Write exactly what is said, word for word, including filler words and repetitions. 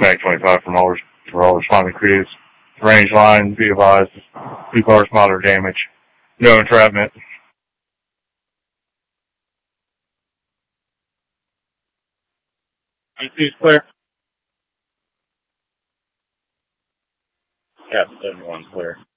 Mag twenty-five from all, for all responding crews. Range line, be advised. Two cars moderate damage. No entrapment. I see it's clear. Yeah, seventy-one's clear.